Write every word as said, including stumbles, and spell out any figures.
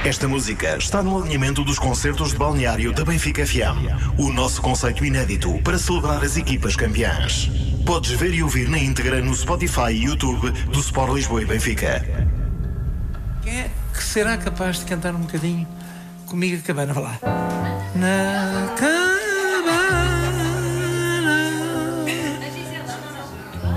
Esta música está no alinhamento dos concertos de balneário da Benfica F M. O nosso conceito inédito para celebrar as equipas campeãs. Podes ver e ouvir na íntegra no Spotify e YouTube do Sport Lisboa e Benfica. Quem é que será capaz de cantar um bocadinho comigo a cabana? Vá lá. Na